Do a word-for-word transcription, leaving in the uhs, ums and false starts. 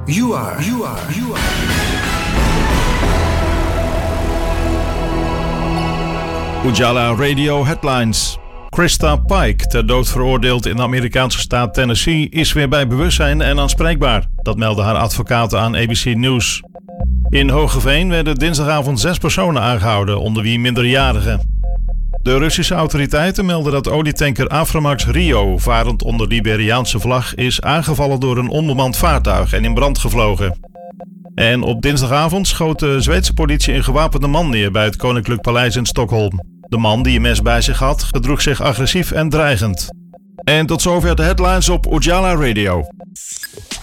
You are, you are, you are. Ujala Radio Headlines. Krista Pike, ter dood veroordeeld in de Amerikaanse staat Tennessee, is weer bij bewustzijn en aanspreekbaar. Dat meldden haar advocaten aan A B C News. In Hoogeveen werden dinsdagavond zes personen aangehouden, onder wie minderjarigen. De Russische autoriteiten melden dat olietanker Aframax Rio, varend onder Liberiaanse vlag, is aangevallen door een onbemand vaartuig en in brand gevlogen. En op dinsdagavond schoot de Zweedse politie een gewapende man neer bij het Koninklijk Paleis in Stockholm. De man die een mes bij zich had, gedroeg zich agressief en dreigend. En tot zover de headlines op Ujala Radio.